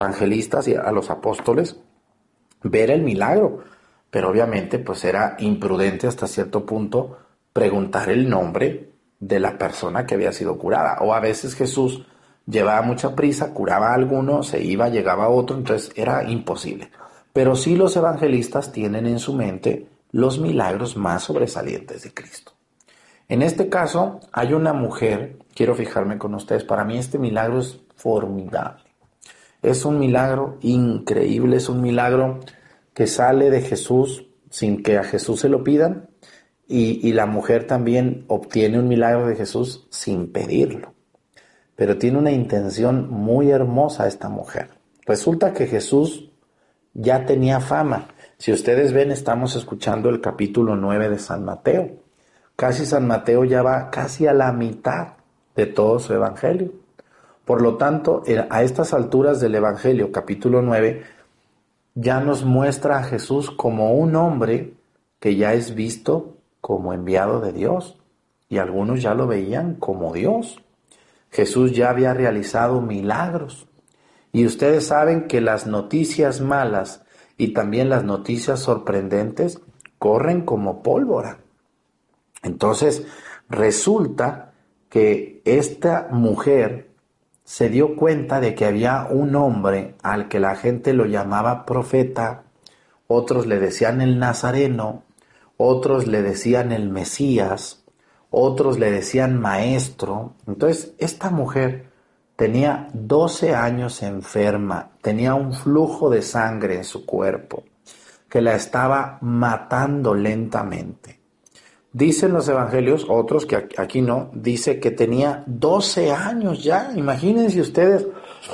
evangelistas y a los apóstoles ver el milagro, pero obviamente pues era imprudente hasta cierto punto preguntar el nombre de la persona que había sido curada. O a veces Jesús llevaba mucha prisa, curaba a alguno, se iba, llegaba a otro, entonces era imposible. Pero sí los evangelistas tienen en su mente los milagros más sobresalientes de Cristo. En este caso hay una mujer, quiero fijarme con ustedes, para mí este milagro es formidable. Es un milagro increíble, es un milagro que sale de Jesús sin que a Jesús se lo pidan, y la mujer también obtiene un milagro de Jesús sin pedirlo. Pero tiene una intención muy hermosa esta mujer. Resulta que Jesús ya tenía fama. Si ustedes ven, estamos escuchando el capítulo 9 de San Mateo. Casi San Mateo ya va casi a la mitad de todo su evangelio. Por lo tanto, a estas alturas del evangelio, capítulo 9, ya nos muestra a Jesús como un hombre que ya es visto como enviado de Dios, y algunos ya lo veían como Dios. Jesús ya había realizado milagros, y ustedes saben que las noticias malas y también las noticias sorprendentes corren como pólvora. Entonces, resulta que esta mujer se dio cuenta de que había un hombre al que la gente lo llamaba profeta, otros le decían el Nazareno, otros le decían el Mesías, otros le decían maestro. Entonces, esta mujer tenía 12 años enferma, tenía un flujo de sangre en su cuerpo que la estaba matando lentamente. Dicen los evangelios, otros que aquí no, dice que tenía 12 años ya. Imagínense ustedes,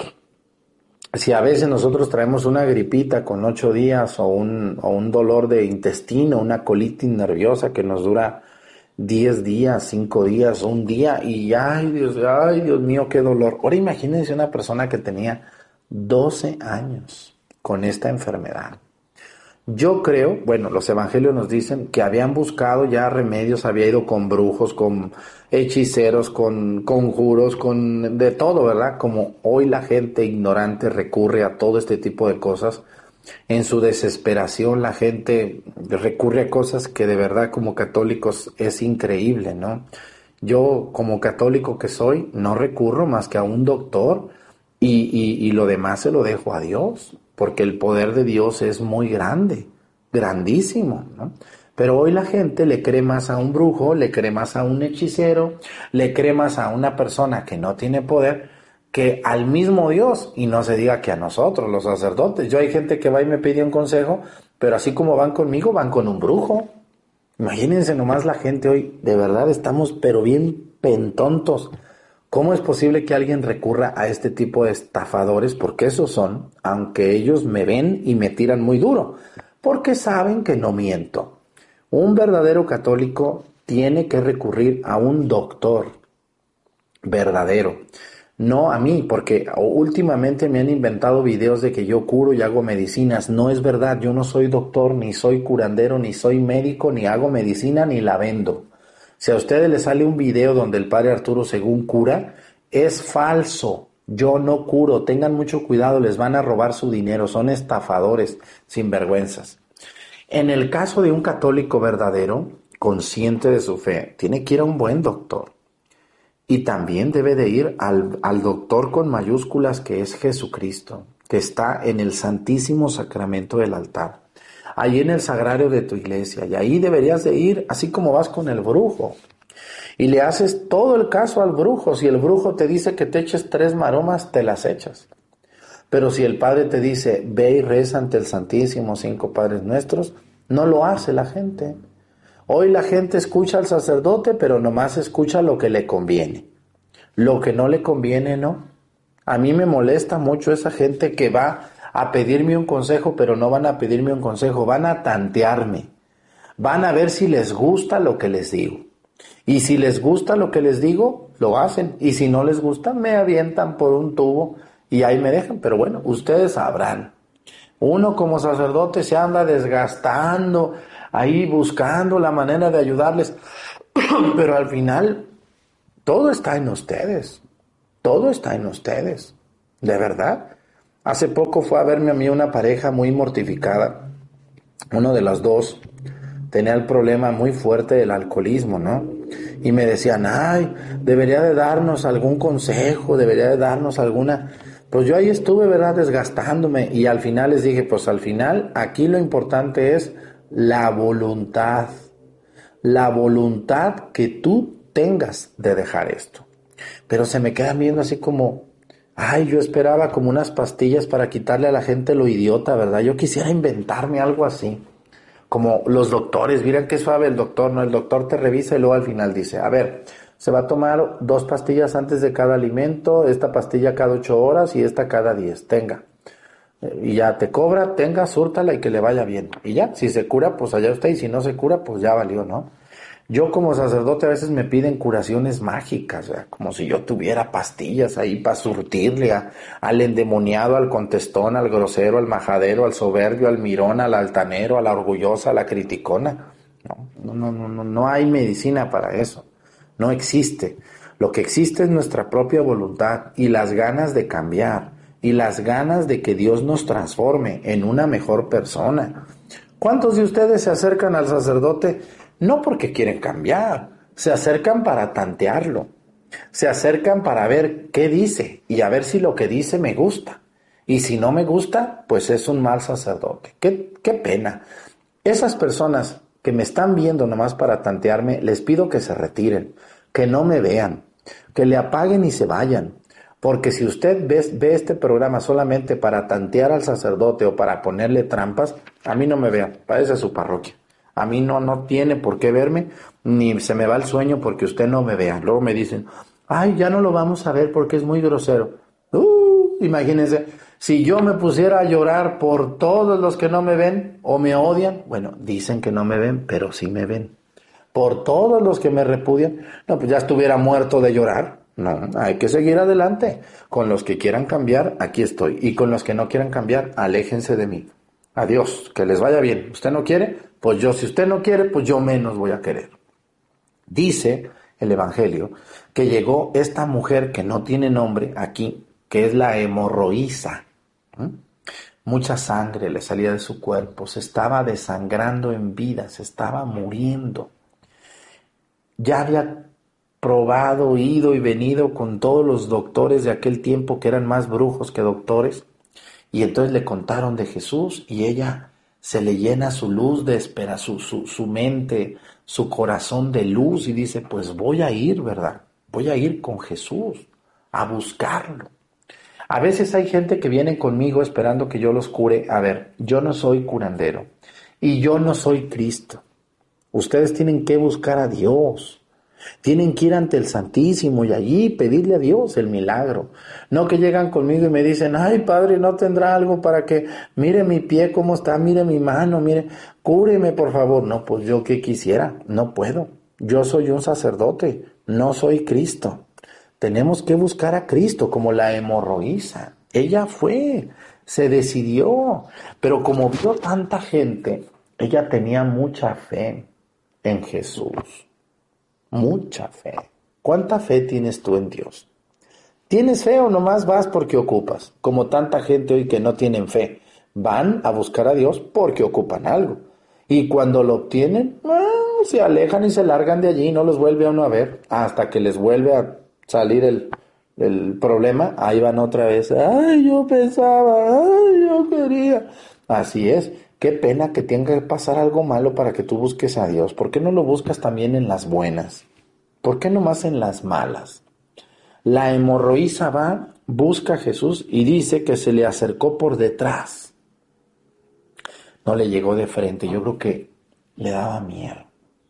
si a veces nosotros traemos una gripita con 8 días o un dolor de intestino, una colitis nerviosa que nos dura 10 días, 5 días, un día, y ay Dios mío, qué dolor. Ahora imagínense una persona que tenía 12 años con esta enfermedad. Yo creo, bueno, los evangelios nos dicen que habían buscado ya remedios, había ido con brujos, con hechiceros, con conjuros, con de todo, ¿verdad? Como hoy la gente ignorante recurre a todo este tipo de cosas. En su desesperación la gente recurre a cosas que de verdad como católicos es increíble, ¿no? Yo como católico que soy no recurro más que a un doctor y lo demás se lo dejo a Dios, porque el poder de Dios es muy grande, grandísimo, ¿no? Pero hoy la gente le cree más a un brujo, le cree más a un hechicero, le cree más a una persona que no tiene poder que al mismo Dios, y no se diga que a nosotros, los sacerdotes. Yo hay gente que va y me pide un consejo, pero así como van conmigo, van con un brujo. Imagínense nomás la gente hoy, de verdad estamos pero bien pentontos. ¿Cómo es posible que alguien recurra a este tipo de estafadores? Porque esos son, aunque ellos me ven y me tiran muy duro, porque saben que no miento. Un verdadero católico tiene que recurrir a un doctor verdadero. No a mí, porque últimamente me han inventado videos de que yo curo y hago medicinas. No es verdad, yo no soy doctor, ni soy curandero, ni soy médico, ni hago medicina, ni la vendo. Si a ustedes les sale un video donde el padre Arturo según cura, es falso. Yo no curo, tengan mucho cuidado, les van a robar su dinero, son estafadores, sinvergüenzas. En el caso de un católico verdadero, consciente de su fe, tiene que ir a un buen doctor. Y también debe de ir al doctor con mayúsculas, que es Jesucristo, que está en el Santísimo Sacramento del altar, ahí en el sagrario de tu iglesia, y ahí deberías de ir, así como vas con el brujo, y le haces todo el caso al brujo. Si el brujo te dice que te eches 3 maromas, te las echas. Pero si el padre te dice, ve y reza ante el Santísimo 5 Padres Nuestros, no lo hace la gente. Hoy la gente escucha al sacerdote, pero nomás escucha lo que le conviene. Lo que no le conviene, no. A mí me molesta mucho esa gente que va a pedirme un consejo, pero no van a pedirme un consejo, van a tantearme. Van a ver si les gusta lo que les digo. Y si les gusta lo que les digo, lo hacen. Y si no les gusta, me avientan por un tubo y ahí me dejan. Pero bueno, ustedes sabrán. Uno como sacerdote se anda desgastando, ahí buscando la manera de ayudarles. Pero al final, todo está en ustedes. Todo está en ustedes. De verdad. Hace poco fue a verme a mí una pareja muy mortificada. Uno de los dos tenía el problema muy fuerte del alcoholismo, ¿no? Y me decían, ay, debería de darnos algún consejo, debería de darnos alguna... Pues yo ahí estuve, ¿verdad? Desgastándome, y al final les dije, pues al final aquí lo importante es la voluntad que tú tengas de dejar esto. Pero se me quedan viendo así como, ay, yo esperaba como unas pastillas para quitarle a la gente lo idiota, ¿verdad? Yo quisiera inventarme algo así. Como los doctores, miren qué suave el doctor, ¿no? El doctor te revisa y luego al final dice, a ver, se va a tomar 2 pastillas antes de cada alimento, esta pastilla cada 8 horas y esta cada 10, tenga. Y ya te cobra, tenga, súrtala y que le vaya bien. Y ya, si se cura, pues allá usted, y si no se cura, pues ya valió, ¿no? Yo como sacerdote a veces me piden curaciones mágicas, ¿verdad? Como si yo tuviera pastillas ahí para surtirle al endemoniado, al contestón, al grosero, al majadero, al soberbio, al mirón, al altanero, a la orgullosa, a la criticona. No hay medicina para eso. No existe. Lo que existe es nuestra propia voluntad y las ganas de cambiar y las ganas de que Dios nos transforme en una mejor persona. ¿Cuántos de ustedes se acercan al sacerdote no porque quieren cambiar? Se acercan para tantearlo. Se acercan para ver qué dice y a ver si lo que dice me gusta. Y si no me gusta, pues es un mal sacerdote. Qué pena. Esas personas que me están viendo nomás para tantearme, les pido que se retiren, que no me vean, que le apaguen y se vayan. Porque si usted ve este programa solamente para tantear al sacerdote o para ponerle trampas, a mí no me vea, parece su parroquia. A mí no tiene por qué verme, ni se me va el sueño porque usted no me vea. Luego me dicen, ay, ya no lo vamos a ver porque es muy grosero. Imagínense, si yo me pusiera a llorar por todos los que no me ven o me odian, bueno, dicen que no me ven, pero sí me ven. Por todos los que me repudian, no, pues ya estuviera muerto de llorar. No, hay que seguir adelante. Con los que quieran cambiar, aquí estoy. Y con los que no quieran cambiar, aléjense de mí. Adiós, que les vaya bien. ¿Usted no quiere? Pues yo, si usted no quiere, pues yo menos voy a querer. Dice el Evangelio que llegó esta mujer que no tiene nombre aquí, que es la hemorroísa. Mucha sangre le salía de su cuerpo, se estaba desangrando en vida, se estaba muriendo. Ya había probado, ido y venido con todos los doctores de aquel tiempo que eran más brujos que doctores, y entonces le contaron de Jesús y ella se le llena su luz de esperanza, su mente, su corazón de luz y dice, pues voy a ir, ¿verdad? Voy a ir con Jesús a buscarlo. A veces hay gente que viene conmigo esperando que yo los cure. A ver, yo no soy curandero y yo no soy Cristo. Ustedes tienen que buscar a Dios. Tienen que ir ante el Santísimo y allí pedirle a Dios el milagro. No que llegan conmigo y me dicen, ay padre, ¿no tendrá algo para que mire mi pie cómo está, mire mi mano, mire, cúreme por favor? No, pues yo qué quisiera, no puedo. Yo soy un sacerdote, no soy Cristo. Tenemos que buscar a Cristo como la hemorroísa. Ella fue, se decidió, pero como vio tanta gente, ella tenía mucha fe en Jesús. Mucha fe. ¿Cuánta fe tienes tú en Dios? ¿Tienes fe o nomás vas porque ocupas? Como tanta gente hoy que no tienen fe. Van a buscar a Dios porque ocupan algo. Y cuando lo obtienen, se alejan y se largan de allí y no los vuelve a uno a ver. Hasta que les vuelve a salir el problema, ahí van otra vez. Ay, yo pensaba, ay, yo quería. Así es. Qué pena que tenga que pasar algo malo para que tú busques a Dios. ¿Por qué no lo buscas también en las buenas? ¿Por qué no más en las malas? La hemorroísa va, busca a Jesús y dice que se le acercó por detrás. No le llegó de frente. Yo creo que le daba miedo.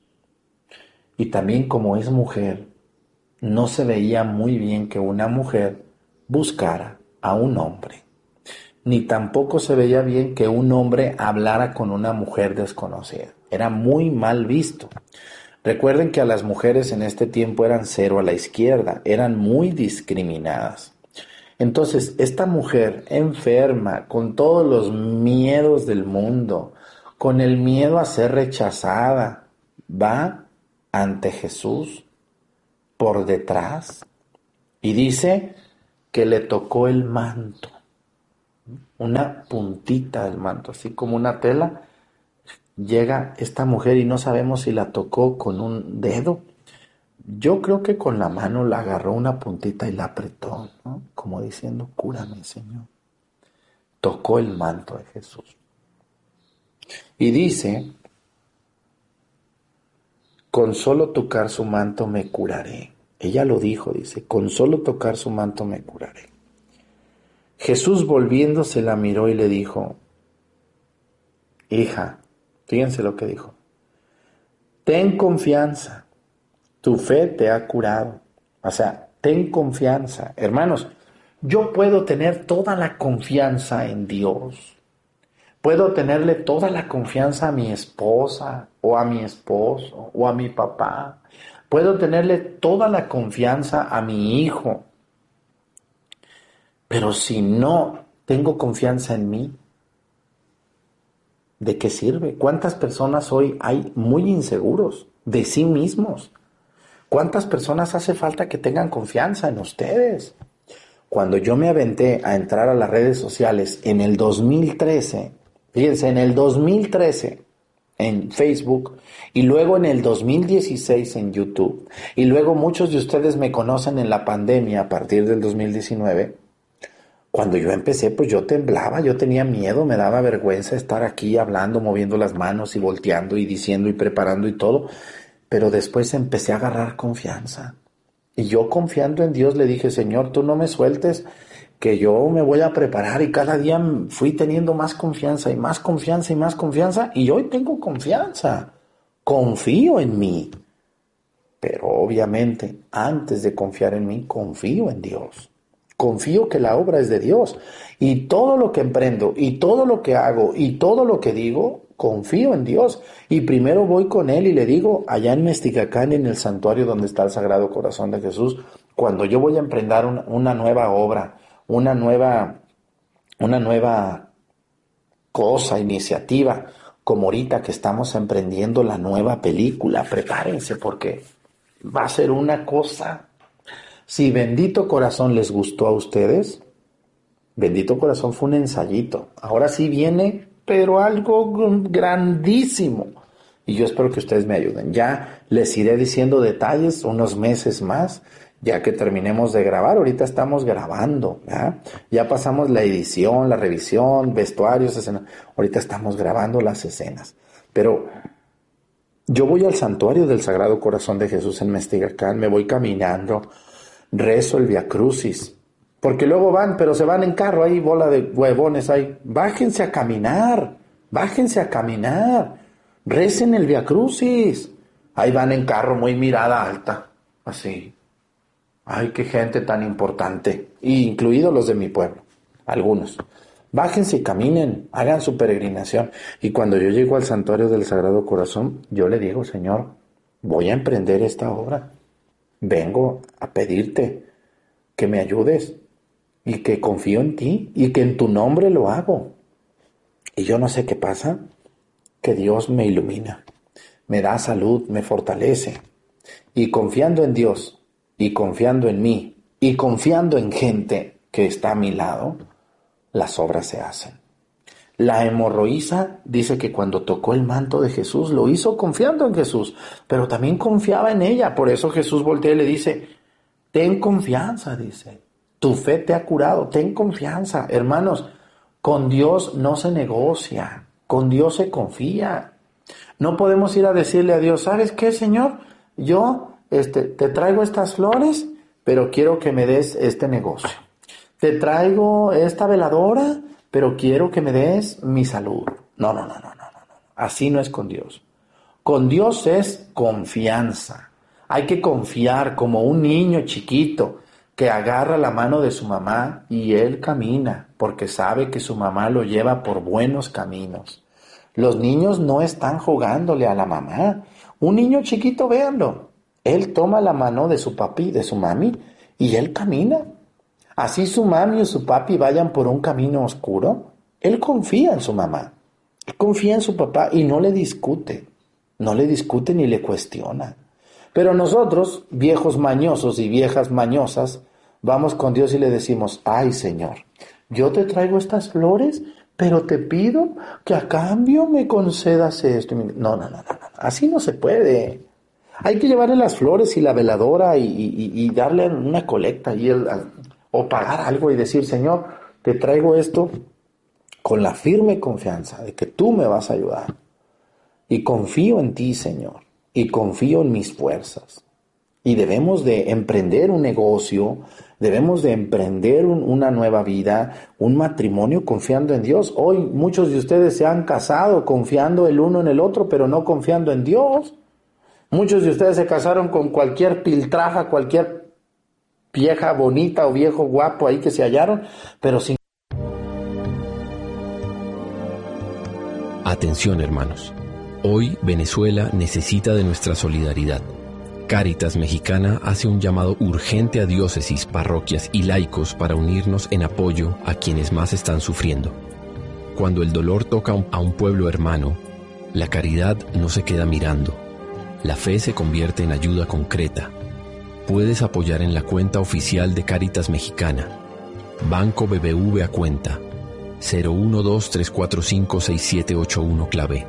Y también como es mujer, no se veía muy bien que una mujer buscara a un hombre. Ni tampoco se veía bien que un hombre hablara con una mujer desconocida. Era muy mal visto. Recuerden que a las mujeres en este tiempo eran cero a la izquierda, eran muy discriminadas. Entonces, esta mujer enferma, con todos los miedos del mundo, con el miedo a ser rechazada, va ante Jesús por detrás y dice que le tocó el manto. una puntita del manto, así como una tela. Llega esta mujer y no sabemos si la tocó con un dedo. Yo creo que con la mano la agarró una puntita y la apretó, ¿no? Como diciendo, cúrame, Señor. Tocó el manto de Jesús. Y dice, con solo tocar su manto me curaré. Ella lo dijo, dice, con solo tocar su manto me curaré. Jesús volviéndose la miró y le dijo, hija, fíjense lo que dijo, ten confianza, tu fe te ha curado. O sea, ten confianza. Hermanos, yo puedo tener toda la confianza en Dios. Puedo tenerle toda la confianza a mi esposa o a mi esposo o a mi papá. Puedo tenerle toda la confianza a mi hijo. Pero si no tengo confianza en mí, ¿de qué sirve? ¿Cuántas personas hoy hay muy inseguros de sí mismos? ¿Cuántas personas hace falta que tengan confianza en ustedes? Cuando yo me aventé a entrar a las redes sociales en el 2013, fíjense, en el 2013 en Facebook y luego en el 2016 en YouTube y luego muchos de ustedes me conocen en la pandemia a partir del 2019. Cuando yo empecé, pues yo temblaba, yo tenía miedo, me daba vergüenza estar aquí hablando, moviendo las manos y volteando y diciendo y preparando y todo, pero después empecé a agarrar confianza. Y yo confiando en Dios le dije, Señor, tú no me sueltes, que yo me voy a preparar, y cada día fui teniendo más confianza y más confianza y más confianza, y hoy tengo confianza, confío en mí, pero obviamente antes de confiar en mí, confío en Dios. Confío que la obra es de Dios y todo lo que emprendo y todo lo que hago y todo lo que digo, confío en Dios. Y primero voy con Él y le digo, allá en Mesticacán, en el santuario donde está el Sagrado Corazón de Jesús, cuando yo voy a emprender una nueva obra, una nueva cosa, iniciativa, como ahorita que estamos emprendiendo la nueva película, prepárense porque va a ser una cosa. Si Bendito Corazón les gustó a ustedes, Bendito Corazón fue un ensayito. Ahora sí viene, pero algo grandísimo. Y yo espero que ustedes me ayuden. Ya les iré diciendo detalles unos meses más, ya que terminemos de grabar. Ahorita estamos grabando, ¿ya? Ya pasamos la edición, la revisión, vestuarios, escenas. Ahorita estamos grabando las escenas. Pero yo voy al santuario del Sagrado Corazón de Jesús en Mestigacán, me voy caminando, rezo el Via Crucis, porque luego van, pero se van en carro, ahí bola de huevones ahí. Bájense a caminar, recen el Via Crucis. Ahí van en carro, muy mirada alta, así. Ay, qué gente tan importante, incluidos los de mi pueblo, algunos. Bájense y caminen, hagan su peregrinación. Y cuando yo llego al santuario del Sagrado Corazón, yo le digo, Señor, voy a emprender esta obra. Vengo a pedirte que me ayudes y que confío en ti y que en tu nombre lo hago. Y yo no sé qué pasa, que Dios me ilumina, me da salud, me fortalece. Y confiando en Dios y confiando en mí y confiando en gente que está a mi lado, las obras se hacen. La hemorroísa dice que cuando tocó el manto de Jesús lo hizo confiando en Jesús, pero también confiaba en ella. Por eso Jesús voltea y le dice, ten confianza, dice, tu fe te ha curado, ten confianza. Hermanos, con Dios no se negocia, con Dios se confía. No podemos ir a decirle a Dios, ¿sabes qué, Señor? Yo te traigo estas flores, pero quiero que me des este negocio. Te traigo esta veladora, pero quiero que me des mi salud. No. Así no es con Dios. Con Dios es confianza. Hay que confiar como un niño chiquito que agarra la mano de su mamá y él camina porque sabe que su mamá lo lleva por buenos caminos. Los niños no están jugándole a la mamá. Un niño chiquito, véanlo. Él toma la mano de su papi, de su mami, y él camina. Así su mami o su papi vayan por un camino oscuro, él confía en su mamá, él confía en su papá y no le discute ni le cuestiona. Pero nosotros, viejos mañosos y viejas mañosas, vamos con Dios y le decimos, ay Señor, yo te traigo estas flores, pero te pido que a cambio me concedas esto. No, así no se puede. Hay que llevarle las flores y la veladora y darle una colecta o pagar algo y decir, Señor, te traigo esto con la firme confianza de que tú me vas a ayudar. Y confío en ti, Señor, y confío en mis fuerzas. Y debemos de emprender un negocio, debemos de emprender una nueva vida, un matrimonio confiando en Dios. Hoy muchos de ustedes se han casado confiando el uno en el otro, pero no confiando en Dios. Muchos de ustedes se casaron con cualquier piltrafa, cualquier vieja bonita o viejo guapo ahí que se hallaron, pero sin... Atención, hermanos. Hoy Venezuela necesita de nuestra solidaridad. Cáritas Mexicana hace un llamado urgente a diócesis, parroquias y laicos para unirnos en apoyo a quienes más están sufriendo. Cuando el dolor toca a un pueblo hermano, la caridad no se queda mirando. La fe se convierte en ayuda concreta. Puedes apoyar en la cuenta oficial de Cáritas Mexicana. Banco BBV a cuenta 012-345-6781 clave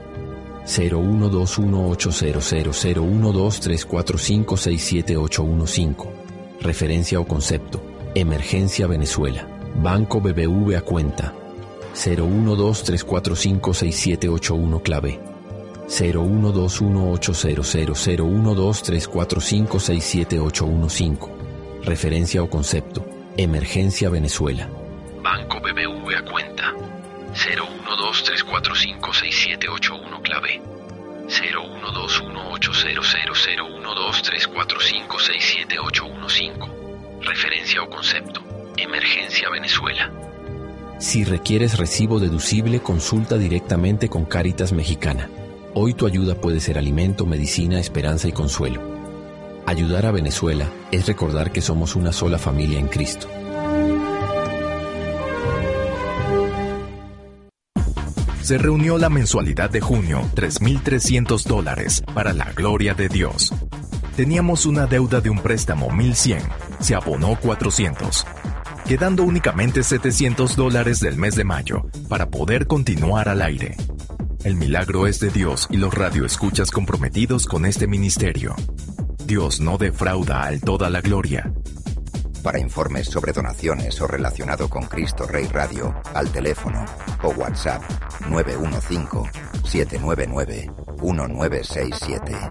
012-1800-012-345-67815. Referencia o concepto: Emergencia Venezuela. Banco BBV a cuenta 012-345-6781 clave 012-1800-012-345-67815. Referencia o concepto: Emergencia Venezuela. Banco BBV a cuenta 012-345-6781 clave 012-1800-012-345-67815. Referencia o concepto: Emergencia Venezuela. Si requieres recibo deducible, consulta directamente con Cáritas Mexicana. Hoy tu ayuda puede ser alimento, medicina, esperanza y consuelo. Ayudar a Venezuela es recordar que somos una sola familia en Cristo. Se reunió la mensualidad de junio, $3,300 para la gloria de Dios. Teníamos una deuda de un préstamo, $1,100, se abonó $400, quedando únicamente $700 del mes de mayo para poder continuar al aire. El milagro es de Dios y los radioescuchas comprometidos con este ministerio. Dios no defrauda al toda la gloria. Para informes sobre donaciones o relacionado con Cristo Rey Radio, al teléfono o WhatsApp 915-799-1967.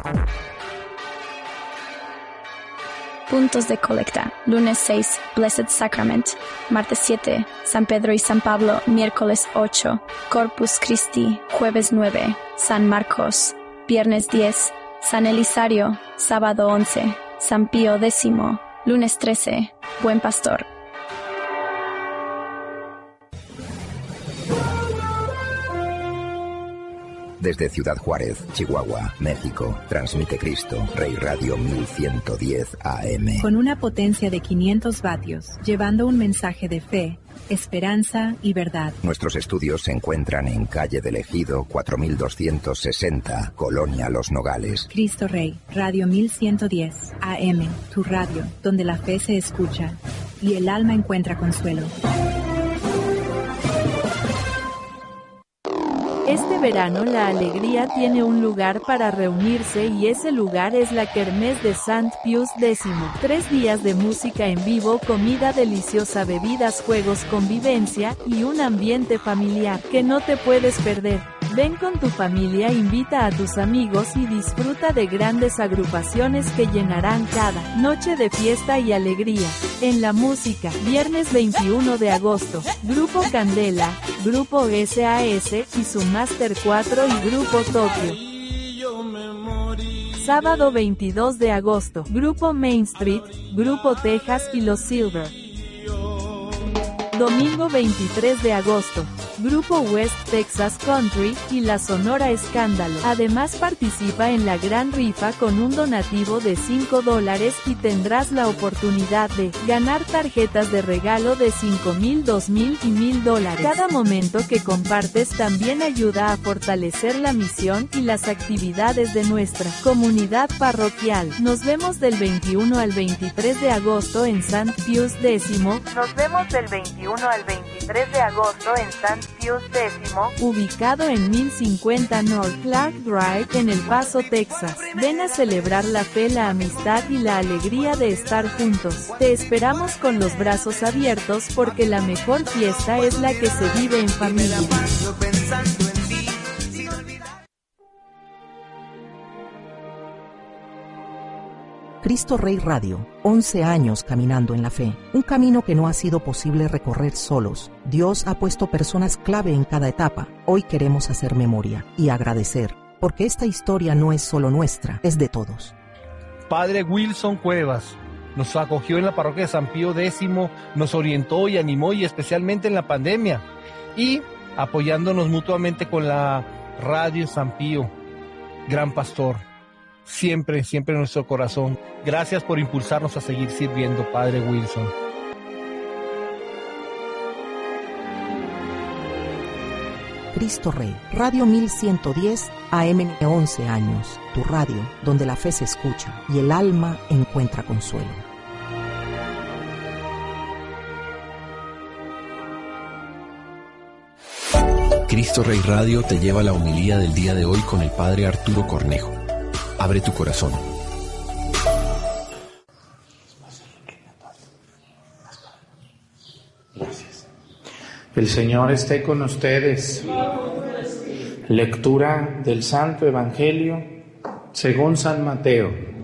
Puntos de colecta. Lunes 6, Blessed Sacrament. Martes 7, San Pedro y San Pablo. Miércoles 8, Corpus Christi. Jueves 9, San Marcos. Viernes 10, San Elisario. Sábado 11, San Pío X. Lunes 13, Buen Pastor. Desde Ciudad Juárez, Chihuahua, México, transmite Cristo Rey Radio 1110 AM. Con una potencia de 500 vatios, llevando un mensaje de fe, esperanza y verdad. Nuestros estudios se encuentran en calle del Ejido 4260, Colonia Los Nogales. Cristo Rey, Radio 1110 AM, tu radio, donde la fe se escucha y el alma encuentra consuelo. Este verano la alegría tiene un lugar para reunirse y ese lugar es la Kermés de Sant Pius X. 3 días de música en vivo, comida deliciosa, bebidas, juegos, convivencia y un ambiente familiar que no te puedes perder. Ven con tu familia, invita a tus amigos y disfruta de grandes agrupaciones que llenarán cada noche de fiesta y alegría. En la música, viernes 21 de agosto, Grupo Candela, Grupo SAS y su Master 4 y Grupo Tokio. Sábado 22 de agosto, Grupo Main Street, Grupo Texas y Los Silver. Domingo 23 de agosto, Grupo West Texas Country y la Sonora Escándalo. Además participa en la gran rifa con un donativo de $5 y tendrás la oportunidad de ganar tarjetas de regalo de $5,000, $2,000 y $1,000. Cada momento que compartes también ayuda a fortalecer la misión y las actividades de nuestra comunidad parroquial. Nos vemos del 21 al 23 de agosto en St. Pius X. Nos vemos del 21 al 23 de agosto en St. Pius X, ubicado en 1050 North Clark Drive en El Paso, Texas. Ven a celebrar la fe, la amistad y la alegría de estar juntos. Te esperamos con los brazos abiertos porque la mejor fiesta es la que se vive en familia. Cristo Rey Radio, 11 años caminando en la fe, un camino que no ha sido posible recorrer solos. Dios ha puesto personas clave en cada etapa. Hoy queremos hacer memoria y agradecer, porque esta historia no es solo nuestra, es de todos. Padre Wilson Cuevas nos acogió en la parroquia de San Pío X, nos orientó y animó, y especialmente en la pandemia, y apoyándonos mutuamente con la radio San Pío. Gran pastor. Siempre, siempre en nuestro corazón. Gracias por impulsarnos a seguir sirviendo, Padre Wilson. Cristo Rey, Radio 1110 AM, 11 años. Tu radio, donde la fe se escucha y el alma encuentra consuelo. Cristo Rey Radio te lleva la homilía del día de hoy con el Padre Arturo Cornejo. Abre tu corazón. Gracias. El Señor esté con ustedes. Lectura del Santo Evangelio según San Mateo.